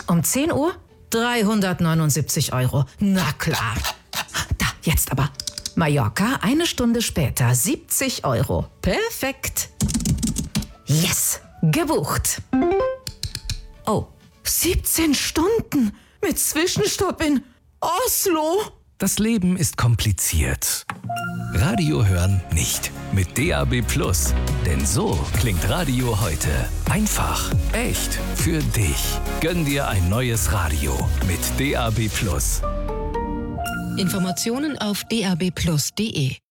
Um 10 Uhr 379 €. Na klar. Da, jetzt aber. Mallorca, 1 Stunde später, 70 €. Perfekt. Yes, gebucht. Oh, 17 Stunden mit Zwischenstopp in Oslo. Das Leben ist kompliziert. Radio hören nicht. Mit DAB+. Denn so klingt Radio heute. Einfach, echt, für dich. Gönn dir ein neues Radio mit DAB+. Informationen auf dabplus.de